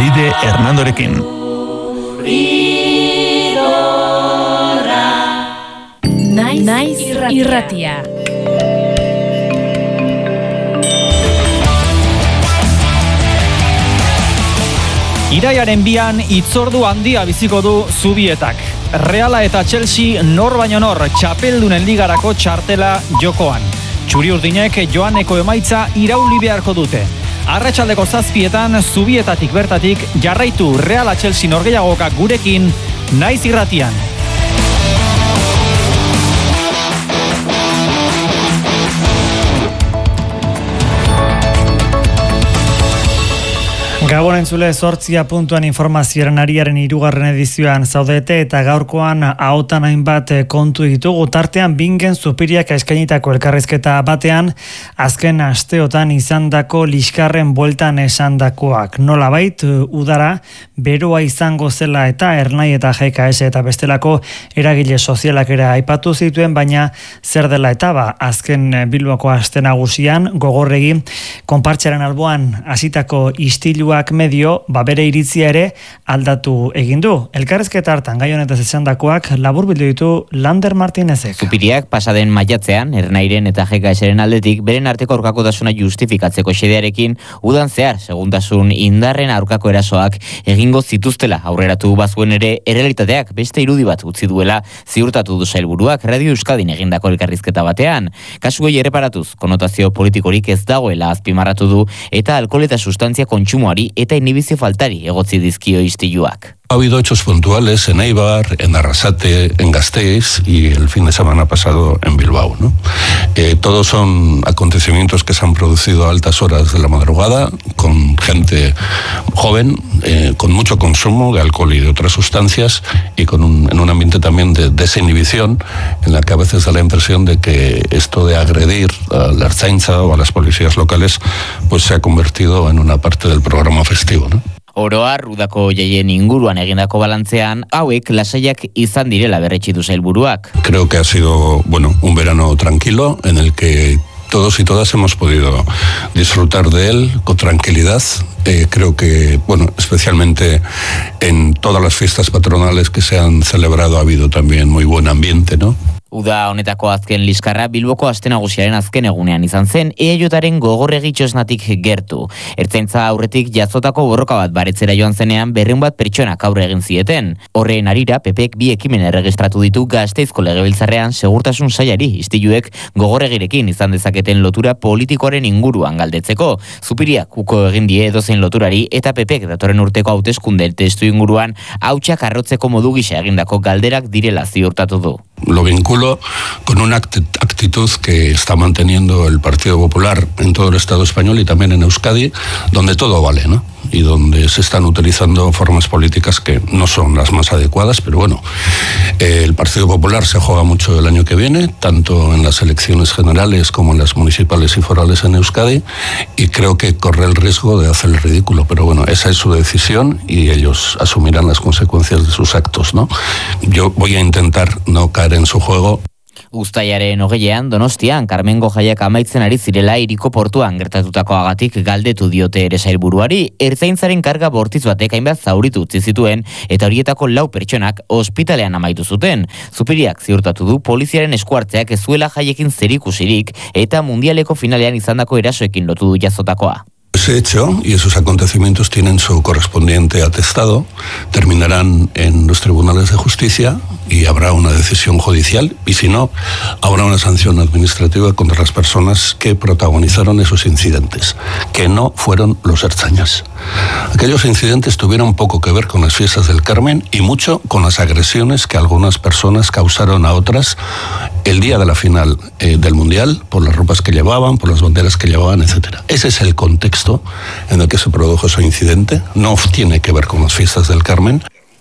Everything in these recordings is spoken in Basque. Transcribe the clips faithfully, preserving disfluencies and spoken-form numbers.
Alide Hernandorekin. Naiz irratia. Iraiaren bian hitzordu handia biziko du Zubietak. Reala eta Chelsea nor baino nor txapeldunen ligarako txartela jokoan. Txuri-urdinek joaneko emaitza irauli beharko dute. Arratsaldeko zazpietan Zubietatik bertatik jarraitu Reala Chelsea norgehiagoka gurekin Naiz irratian. Gabon entzule, zortzia puntuan informazioaren ariaren hirugarren edizioan zaudete eta gaurkoan ahotan hainbat kontu ditugu. Tartean Bingen Zupiriak eskainitako elkarrizketa batean azken asteotan izandako liskarren bueltan esandakoak. Nolabait udara beroa izango zela eta Ernai eta G K S eta bestelako eragile sozialak ere aipatu zituen, baina zer dela eta ba azken Bilboko aste nagusian gogorregi konpartxaren alboan hasitako istiluak medio, ba bere iritzia ere aldatu egin du. Elkarrizketa hartan gai honetaz esandakoak laburbildu ditu Lander Martinezek. Zupiriak pasaden maiatzean Ernairen eta G K S-ren aldetik beren arteko aurkakotasuna justifikatzeko xedearekin udan zehar segundasun indarren aurkako erasoak egingo zituztela aurreratu bazuen ere errealitateak beste irudi bat utzi duela ziurtatu du sailburuak Radio Euskadin egindako elkarrizketa batean. Kasuei erreparatuz, konotazio politikorik ez dagoela azpimarratu du eta alkohol eta sustantzia kontsumoari eta inhibizio faltari egotzi dizkio istiluak. Ha habido hechos puntuales en Eibar, en Arrasate, en Gasteiz y el fin de semana pasado en Bilbao, ¿no? Eh, todos son acontecimientos que se han producido a altas horas de la madrugada, con gente joven, eh, con mucho consumo de alcohol y de otras sustancias y con un, en un ambiente también de desinhibición en la que a veces da la impresión de que esto de agredir a la Ertzaintza o a las policías locales pues se ha convertido en una parte del programa festivo, ¿no? Oroar, udako jaien inguruan egindako balantzean, hauek lasaiak izan direla berretsi du sailburuak. Creo que ha sido, bueno, un verano tranquilo en el que todos y todas hemos podido disfrutar de él con tranquilidad. Eh, creo que, bueno, especialmente en todas las fiestas patronales que se han celebrado ha habido también muy buen ambiente, ¿no? Uda honetako azken liskarra Bilboko aste nagusiaren azken egunean izan zen, E A Jaren gogorregi txosnatik gertu. Ertzaintza aurretik jazotako borroka bat baretzera joan zenean berrehun bat pertsonak aurre egin zieten. Horren arira, P Pek bi ekimen erregistratu ditu Gasteizko legebiltzarrean segurtasun sailari istiluek gogorregirekin izan dezaketen lotura politikoaren inguruan galdetzeko. Zupiriak uko egin die edozein loturari eta P Pek datorren urteko hauteskunde testu inguruan hautsak arrotzeko modu gisa egindako galderak direla ziurtatu du. Lo vinculo con una actitud que está manteniendo el Partido Popular en todo el Estado español y también en Euskadi, donde todo vale, ¿no? Y donde se están utilizando formas políticas que no son las más adecuadas, pero bueno, eh, el Partido Popular se juega mucho el año que viene, tanto en las elecciones generales como en las municipales y forales en Euskadi, y creo que corre el riesgo de hacer el ridículo, pero bueno, esa es su decisión y ellos asumirán las consecuencias de sus actos, ¿no? Yo voy a intentar no caer en su juego. Uztailaren hogeian Donostian Karmengo jaiak amaitzen ari zirela hiriko portuan gertatutakoagatik galdetu diote ere sailburuari. Ertzaintzaren karga bortitz batek hainbat zauritu utzi zituen eta horietako lau pertsonak ospitalean amaitu zuten. Zupiriak ziurtatu du poliziaren eskuartzeak ez zuela jaiekin zerikusirik eta mundialeko finalean izandako erasoekin lotu du jazotakoa. Ese hecho y esos acontecimientos tienen su correspondiente atestado, terminarán en los tribunales de justicia y habrá una decisión judicial y si no, habrá una sanción administrativa contra las personas que protagonizaron esos incidentes, que no fueron los ertzañas. Aquellos incidentes tuvieron poco que ver con las fiestas del Carmen y mucho con las agresiones que algunas personas causaron a otras el día de la final eh, del Mundial, por las ropas que llevaban, por las banderas que llevaban, etcétera. Ese es el contexto en el que se produjo ese incidente, no tiene que ver con las fiestas del Carmen.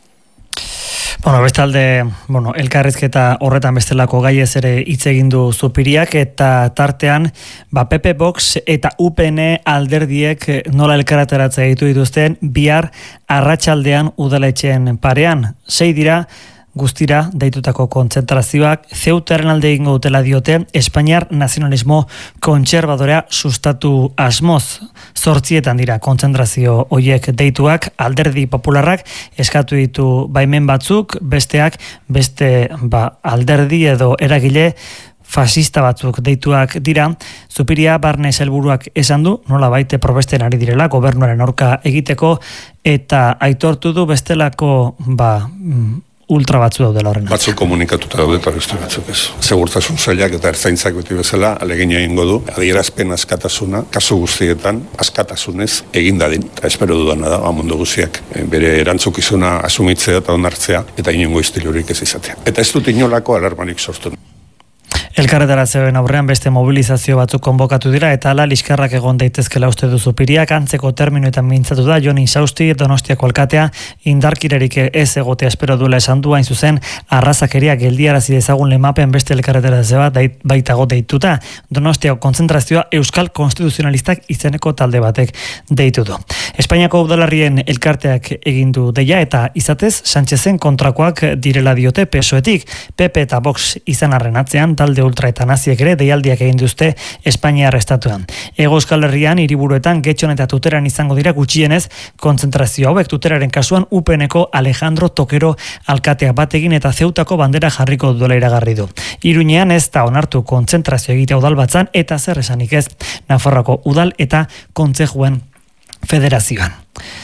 Bueno, bestalde, bueno, elkarrizketa horretan bestelako gaiez ere hitz egin du Zupiriak eta tartean, ba P P Vox eta U P N alderdiek nola elkarretaratzea ditu dituzten bihar arratsaldean udaletxeen parean. Sei dira guztira deitutako kontzentrazioak Zeutaren alde egingo dutela diote Espainiar nazionalismo kontserbadorea sustatu asmoz. Zortzietan dira kontzentrazio hoiek deituak, Alderdi Popularrak eskatu ditu baimen batzuk, besteak beste ba, alderdi edo eragile fasista batzuk deituak dira. Zupiria barne helburuak esan du, nola baite probesten ari direla gobernuaren aurka egiteko, eta aitortu du bestelako ba, ultra batzu daudela horrena. Batzuk komunikatuta daude eta beste batzuk ez. Segurtasun sailak eta ertzaintzak beti bezala alegina egingo du. Adierazpen askatasuna, kasu guztietan askatasunez egin dadin. Eta espero dudana da, mundu guztiak bere erantzukizuna asumitzea eta onartzea eta inongo istilurik ez izatea. Eta ez dut inolako alarmarik sortu. Elkarretaratzearen aurrean beste mobilizazio batzuk konbokatu dira eta ala liskarrak egon daitezkela uste du Zupiriak. Antzeko terminoetan mintzatu da Jon Insausti, Donostiako alkatea, indarkirerik ez egotea espero duela esan du, hain zuzen arrazakeria geldiarazi dezagun lemapen beste elkarretaratze bat dait, baitago deituta. Donostiako kontzentrazioa Euskal Konstituzionalistak izeneko talde batek deitu du. Espainiako udalarrien elkarteak egin du deia eta izatez Sánchezen kontrakoak direla diote P S O etik. P P eta Vox izan arren atzean talde ultra eta naziek ere deialdiak egin duzte Espainiar estatuan. Hego Euskal Herrian hiriburuetan Getxon eta Tuteran izango dira gutxienez kontzentrazio hauek. Tuteraren kasuan U P N-ko Alejandro Tokero alkatea bat egin eta Zeutako bandera jarriko duela iragarri du. Iruñean ez da onartu kontzentrazio egitea udalbatzan eta zer esanik ez Nafarroako udal eta kontzejuen federazioan.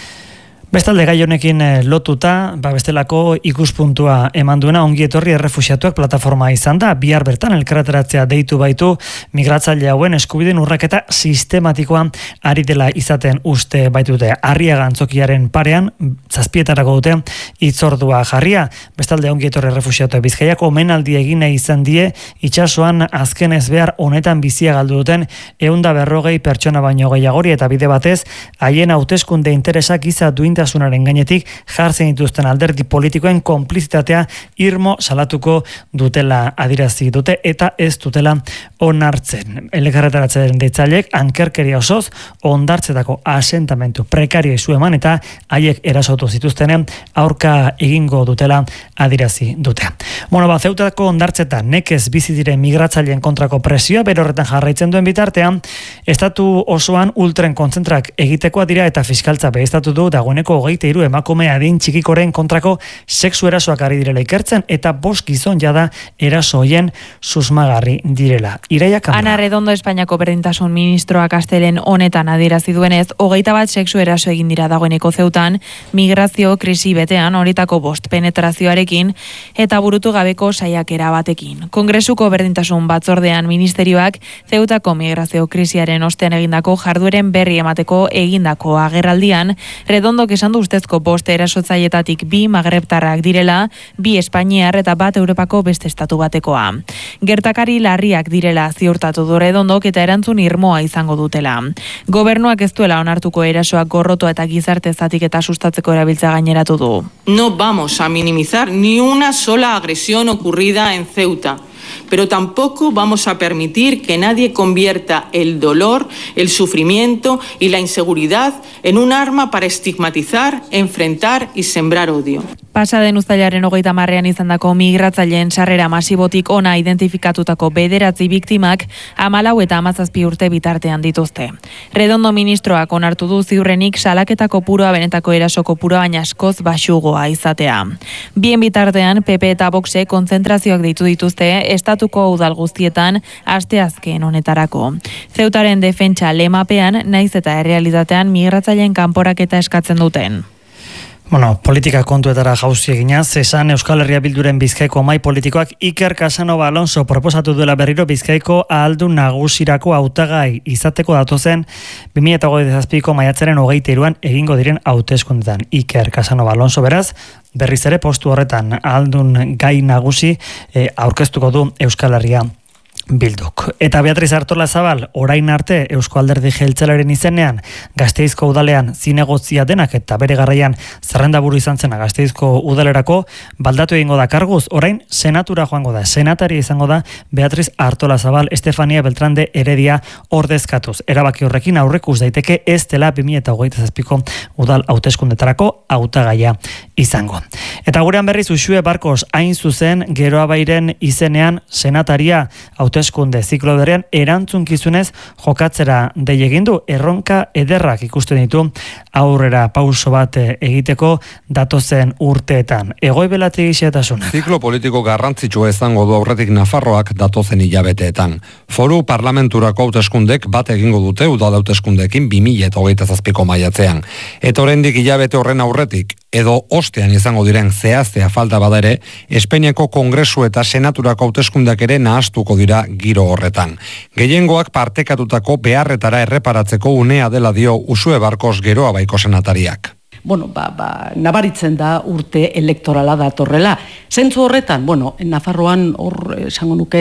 Bestalde gai honekin lotuta, ba bestelako ikuspuntua eman duena ongi etorri errefuxiatuak plataforma izan da. Bihar bertan elkarretaratzea deitu baitu migratzaile hauen eskubideen urraketa sistematikoa ari dela izaten uste baitute. Arriaga antzokiaren parean zazpietarako dute hitzordua jarria. Bestalde ongi etorri errefuxiatuak Bizkaiako omenaldia egin nahi izan die itsasoan azken ezbehar honetan bizia galdu duten ehun eta berrogei pertsona baino gehiagori eta bide batez haien hauteskunde interesak giza duintasunaren gainetik jartzen dituzten alderdi politikoen konplizitatea irmo salatuko dutela adirazi dute eta ez dutela onartzen. Elkarretaratzeen deitzaileek ankerkeria osoz ondartzetako asentamentu prekario izu eman eta haiek erasotu zituztenen aurka egingo dutela adirazi dute. Bueno, ba, Zeutako ondartzetan nekez bizi diren migratzaileen kontrako presioa bere horretan jarraitzen duen bitartean, estatu osoan ultren kontzentrak egitekoa dira eta fiskaltza behestatu du dagoeneko hogeita hiru emakume adin txikikoren kontrako sexu erasoak ari direla ikertzen eta bost gizon jada eraso hoien susmagarri direla. Iraia Kamara. Ana Redondo Espainiako berdintasun ministroak astelen honetan adierazi duenez, hogeita bat sexu eraso egin dira dagoeneko Zeutan, migrazio krisi betean horietako bost penetrazioarekin eta burutu gabeko saiakera batekin. Kongresuko berdintasun batzordean ministerioak Zeutako migrazio krisiaren ostean egindako jardueren berri emateko egindako agerraldian, Redondok esan du ustezko bost erasotzaietatik bi magrebtarrak direla, bi espainiar eta bat Europako beste estatu batekoa. Gertakari larriak direla ziurtatu du Redondok eta erantzun irmoa izango dutela. Gobernuak ez duela onartuko erasoak gorroto eta gizarte zatik eta sustatzeko erabiltza gaineratu du. No vamos a minimizar ni una sola agresión ocurrida en Ceuta. Pero tampoco vamos a permitir que nadie convierta el dolor, el sufrimiento y la inseguridad en un arma para estigmatizar, enfrentar y sembrar odio. Pasaden uztailaren hogeita marrean izandako migratzaileen sarrera masibotik ona identifikatutako bederatzi biktimak hamalau eta hamazazpi urte bitartean dituzte. Redondo ministroak onartu du ziurrenik salaketa kopuroa benetako eraso kopuroa baina askoz baxugoa izatea. Bien bitartean P P eta Voxe kontzentrazioak deitu dituzte estatuko udal guztietan asteazken honetarako. Zeutaren defentsa lemapean naiz eta errealitatean migratzaileen kanporaketa eskatzen duten. Bueno, politika kontuetara jauzi eginaz, esan Euskal Herria Bilduren Bizkaiko mahai politikoak Iker Casanova Alonso proposatu duela berriro Bizkaiko ahaldun nagusirako hautagai izateko datozen bi mila hogeita zazpiko maiatzaren hogeita hiruan egingo diren hauteskundetan. Iker Casanova Alonso beraz, berriz ere postu horretan ahaldun gai nagusi eh, aurkeztuko du Euskal Herria Bilduk. Eta Beatriz Artolazabal, orain arte Eusko Alderdi Jeltzalearen izenean Gasteizko udalean zinegozia denak eta bere garraian zerrendaburu izan zena Gasteizko udalerako baldatu egingo da karguz, orain senatura joango da. Senatari izango da Beatriz Artolazabal Estefania Beltrán de Heredia ordezkatuz. Erabaki horrekin aurrekus daiteke ez dela bi mila hogeita zazpiko udal hauteskundetarako hautagaia izango. Eta gurean berriz Uxue Barkos hain zuzen Geroabairen izenean senataria hauteskunde ziklo berrian erantzunkizunez jokatzera dei egin du, erronka ederrak ikusten ditu aurrera pauso bat egiteko datozen urteetan. Egoi Belategi xehetasunak. Ziklo politiko garrantzitsua izango du aurretik Nafarroak datozen hilabeteetan. Foru parlamenturako hauteskundek bat egingo dute udal hauteskundeekin bi mila hogeita zazpiko maiatzean. Eta oraindik hilabete horren aurretik edo ostean izango diren zehaztea falta bada ere, Espainiako Kongresu eta Senaturako hauteskundeak ere nahastuko dira giro horretan. Gehiengoak partekatutako beharretara erreparatzeko unea dela dio Uxue Barkos Geroabaiko senatariak. Bueno, ba, ba, nabaritzen da urte elektorala datorrela. Zentzu horretan, bueno, Nafarroan hor esango nuke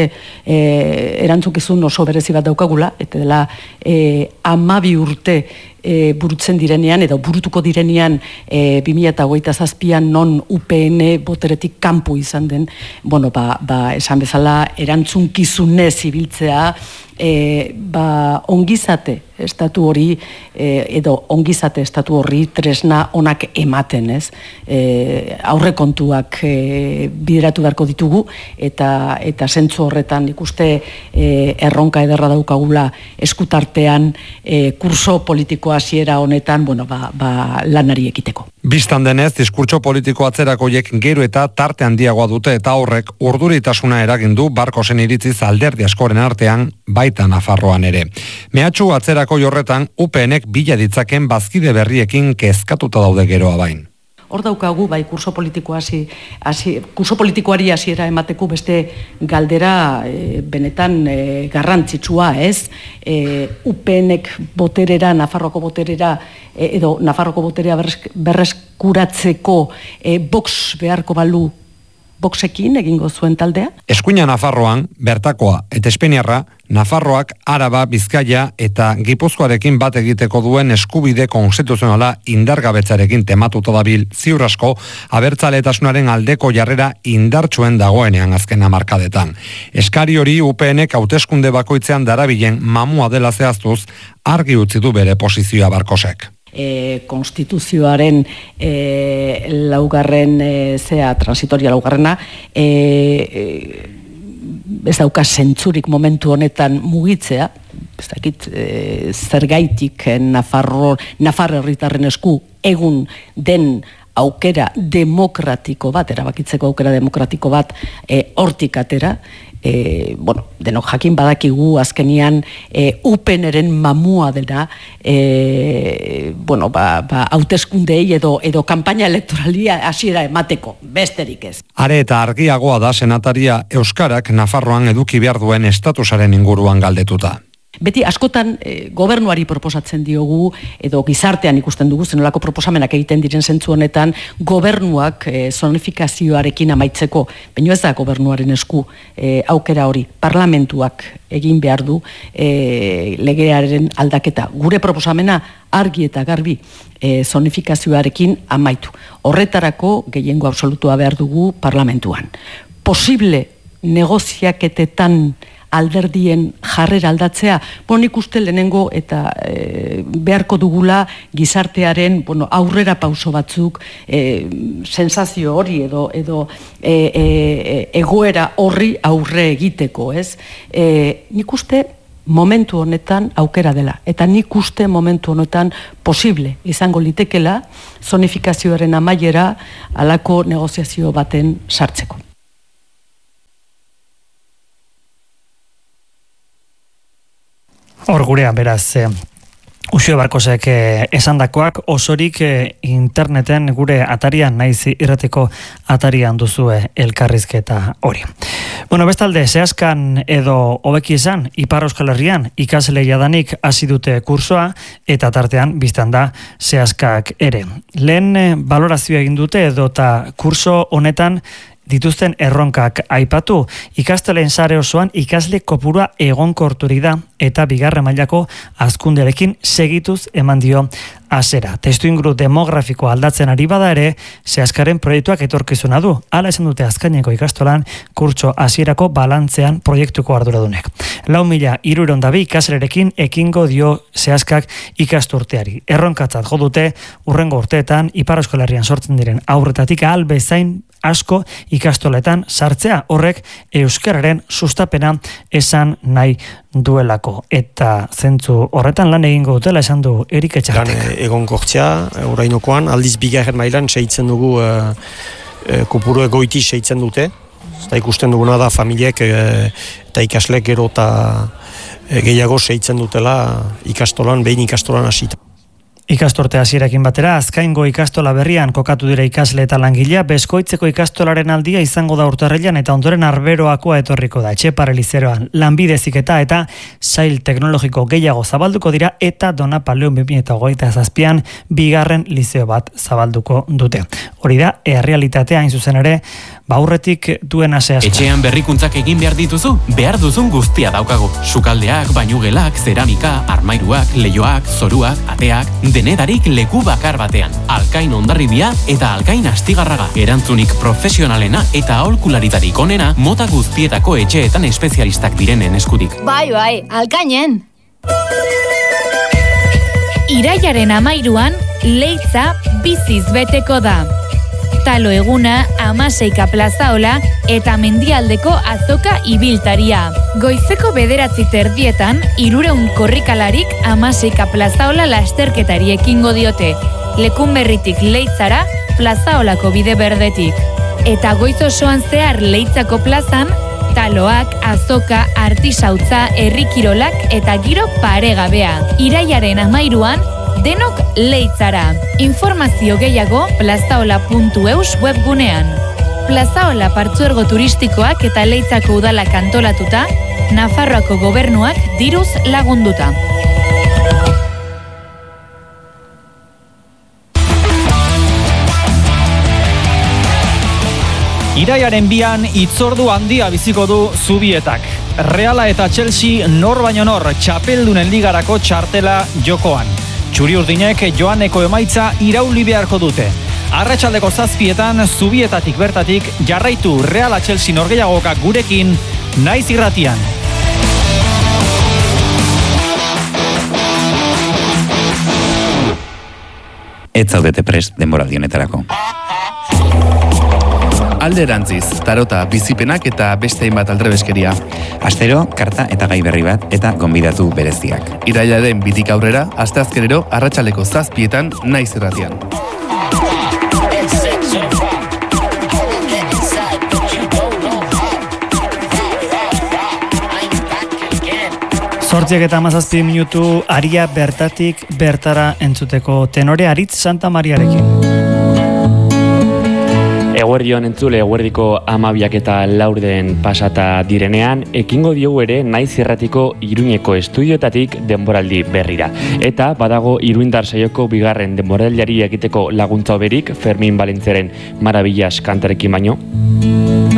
e, erantzukizun oso berezi bat daukagula, eta dela e, amabi urte e, burutzen direnean, edo burutuko direnean e, bi mila hogeita zazpian non U P N boteretik kanpo izan den, bueno, ba, ba, esan bezala erantzunkizunez ibiltzea, E, ba, ongizate estatu hori e, edo ongizate estatu horri tresna onak ematen, ez? E, aurrekontuak e, bideratu beharko ditugu eta eta zentzu horretan ikuste e, erronka ederra daukagula eskutartean e, kurso politiko hasiera honetan, bueno, ba, ba, lanari ekiteko. Bistan denez, diskurtso politiko atzerakoiek gero eta tarte handiagoa dute eta horrek urduritasuna eragin du Barkosen iritziz alderdi askoren artean baita Nafarroan ere. Mehatxu atzerako horretan U P Nek bila ditzaken bazkide berriekin kezkatuta daude Geroabain. Hor daukagu, bai, kurso politikoa hasi, hasi, kurso politikoari hasiera emateko beste galdera e, benetan e, garrantzitsua, ez? E, U P Nek boterera, Nafarroko boterera, e, edo Nafarroko boterea berreskuratzeko e, Vox beharko balu Voxekin egingo zuen taldea? Eskuina Nafarroan, bertakoa eta Espainiarra, Nafarroak, Araba, Bizkaia eta Gipuzkoarekin bat egiteko duen eskubide konstituzionala indargabetzarekin tematuta dabil, ziur asko, abertzaletasunaren aldeko jarrera indartsuen dagoenean azken hamarkadetan. Eskari hori U P Nek hauteskunde bakoitzean darabilen mamua dela zehaztuz, argi utzi du bere posizioa Barkosek. E, konstituzioaren e, laugarren e, zea transitoria laugarrena e, e, ez dauka zentzurik momentu honetan mugitzea, ez dakit e, zergaitik Nafarro, Nafarro herritarren esku egun den aukera demokratiko bat, erabakitzeko aukera demokratiko bat e, hortik atera. E, bueno, denok jakin badakigu azkenian e, U P Neren mamua dela e, bueno, ba, ba, hauteskundei edo, edo kanpaina elektoralia hasiera emateko, besterik ez. Are eta argiagoa da senataria Euskarak Nafarroan eduki behar duen estatusaren inguruan galdetuta. Beti askotan e, gobernuari proposatzen diogu edo gizartean ikusten dugu zenolako proposamenak egiten diren zentzu honetan gobernuak e, zonifikazioarekin amaitzeko, baina ez da gobernuaren esku e, aukera hori, parlamentuak egin behar du e, legearen aldaketa. Gure proposamena argi eta garbi e, zonifikazioarekin amaitu. Horretarako gehiengo absolutua behar dugu parlamentuan. Posible negoziaketetan alderdien jarrera aldatzea, bon ikuste lehenengo eta e, beharko dugula gizartearen bueno, aurrera pauso batzuk, e, sensazio hori edo, edo e, e, egoera horri aurre egiteko, ez? E, nik uste momentu honetan aukera dela, eta nik uste momentu honetan posible izango litekela zonifikazioaren amaiera halako negoziazio baten sartzeko. Hor gurean, beraz, eh, Uxue Barkosek eh, esandakoak osorik eh, interneten gure atarian, naiz irrateko atarian duzue elkarrizketa hori. Bueno, bestalde, zehazkan edo hobeki esan, Ipar Euskal Herrian ikasle jadanik hasi dute kursoa eta tartean biztan da zehazkak ere. Lehen eh, balorazioa egin dute edo eta kurso honetan dituzten erronkak aipatu. Ikastolen sare osoan ikasle kopurua egonkorturik da eta bigarren mailako hazkundearekin segituz eman dio hasiera. Testuinguru demografikoa aldatzen ari bada ere, Seaskaren proiektuak etorkizuna du. Hala esan dute azkeneko ikastolan kurtso hasierako balantzean proiektuko arduradunek. Lau mila hirurehun eta bi ikaslerekin ekingo dio Seaskak ikasturteari. Erronkatzat jo dute urrengo urteetan Ipar Euskal Herrian sortzen diren aurretatik ahal bezain asko ikastoletan sartzea, horrek euskararen sustapena esan nahi duelako. Eta zentzu horretan lan egingo dutela esan du Erik Etxartek. Lan egon gortzea, orainokoan, aldiz bigarren mailan seitzen dugu e, e, kopuru egoiti seitzen dute. Eta ikusten duguna da familiek e, eta ikaslek gero eta e, gehiago seitzen dutela ikastolan, behin ikastolan hasita. Ikastorte hasierarekin batera, Azkaingo ikastola berrian kokatu dira ikasle eta langilea, Beskoitzeko ikastolaren aldia izango da urtarrilean eta ondoren Arberoakoa etorriko da. Etxepare Lizeroan lanbide heziketa eta sail teknologiko gehiago zabalduko dira eta Donapaleon bi mila hogeita zazpian bigarren lizeo bat zabalduko dute. Hori da, errealitatea hain zuzen ere, baurretik duen asea. Etxean berrikuntzak egin behar dituzu, behar duzun guztia daukagu. Sukaldeak, bainugelak, zeramika, armairuak, leioak, zoruak, ateak, denedarik leku bakar batean. Alkain Hondarribia eta Alkain Astigarraga. Erantzunik profesionalena eta aholkularitarik onena mota guztietako etxeetan espezialistak direnen eskutik. Bai, bai, Alkainen! Iraiaren amairuan, Leitza biziz beteko da. Talo eguna, Amaseika plazaola eta Mendialdeko azoka ibiltaria. Goizeko bederatzi terdietan, hirurehun korrikalarik Amaseika plazaola lasterketari ekingo diote. Lekunberritik Leitzara, plazaolako bide berdetik. Eta goiz osoan zehar Leitzako plazan, taloak, azoka, artisautza, herrikirolak eta giro paregabea. Iraiaren amairuan, denok Leitzara. Informazio gehiago plazaola puntu eus webgunean. Plazaola partzuergo turistikoak eta Leitzako udalak antolatuta, Nafarroako gobernuak diruz lagunduta. Iraiaren bian hitzordu handia biziko du Zubietak. Reala eta Chelsea nor baino nor txapeldunen ligarako txartela jokoan. Txuri-urdinek joaneko emaitza irauli beharko dute. Arratsaldeko zazpietan Zubietatik bertatik jarraitu Reala Chelsea norgehiagoka gurekin Naiz Irratian. Ez zaudete prest denboraldi honetarako. Alderantziz, tarota, bizipenak eta beste hainbat aldrebeskeria. Astero, karta eta gai berri bat eta gonbidatu bereziak. Irailaren bitik aurrera, asteazkenero arratsaldeko zazpietan Naiz Irratian. Zortziak eta hamazazpi minutu aria bertatik bertara entzuteko tenore Aritz Santa Mariarekin. Eguerdion entzule, eguerdiko amabiak eta laurden pasata direnean, ekingo diogu ere Naiz Irratiko Iruñeko estudioetatik denboraldi berrira. Eta badago Iruindar saioko bigarren denboraldiari egiteko laguntza oberik Fermin Valentziaren Marabillas kantarekin baino.